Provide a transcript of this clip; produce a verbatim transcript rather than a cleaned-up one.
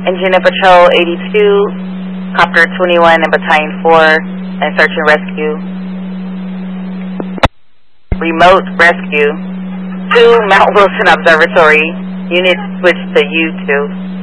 Engine and Patrol eighty-two, Copter twenty-one and Battalion four, and Search and Rescue. Remote Rescue, two Mount Wilson Observatory, unit switch to U two.